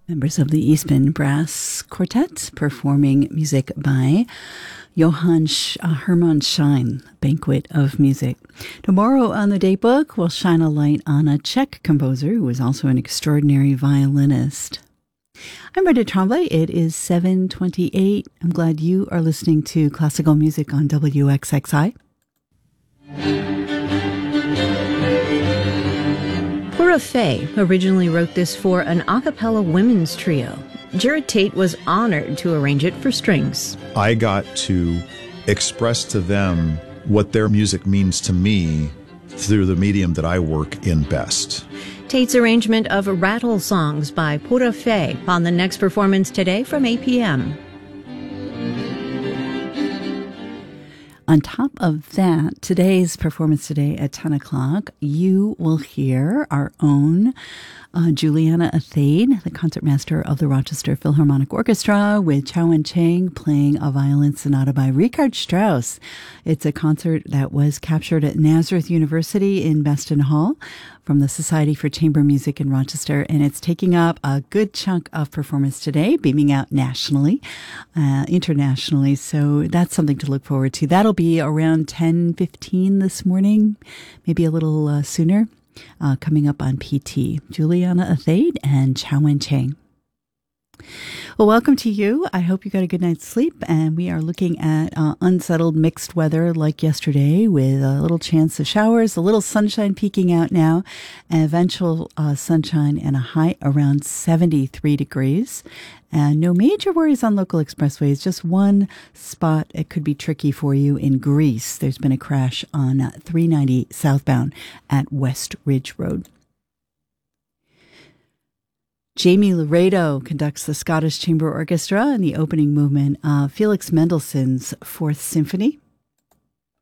Members of the Eastman Brass Quartet performing music by Johann Hermann Schein, Banquet of Music. Tomorrow on the Datebook, we'll shine a light on a Czech composer who was also an extraordinary violinist. I'm Brenda Tremblay. It is 7:28. I'm glad you are listening to classical music on WXXI. Pura Fé originally wrote this for an a cappella women's trio. Jared Tate was honored to arrange it for strings. I got to express to them what their music means to me through the medium that I work in best. Tate's arrangement of Rattle Songs by Pura Fé on the next performance today from 8 p.m. On top of that, today's performance today at 10 o'clock, you will hear our own Juliana Athade, the concertmaster of the Rochester Philharmonic Orchestra, with Chao Wen-Cheng playing a violin sonata by Richard Strauss. It's a concert that was captured at Nazareth University in Beston Hall from the Society for Chamber Music in Rochester, and it's taking up a good chunk of performance today, beaming out nationally, internationally, so that's something to look forward to. That'll be around 10:15 this morning, maybe a little sooner. Coming up on PT, Juliana Athade and Chao Wen-Cheng. Well, welcome to you. I hope you got a good night's sleep, and we are looking at unsettled mixed weather like yesterday with a little chance of showers, a little sunshine peeking out now, and eventual sunshine and a high around 73 degrees. And no major worries on local expressways, just one spot it could be tricky for you in Greece. There's been a crash on 390 southbound at West Ridge Road. Jamie Laredo conducts the Scottish Chamber Orchestra in the opening movement of Felix Mendelssohn's Fourth Symphony.